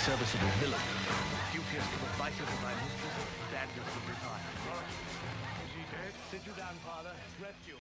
serviceable villain, duteous to the vices of thy mistress, standards would retire. Is he dead? Sit you down, father. Rest you.